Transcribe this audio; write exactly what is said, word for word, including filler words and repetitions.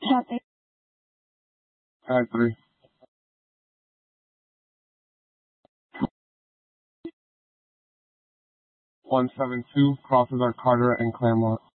Copy. Tag three. one seven two crosses our Carter and Claremont.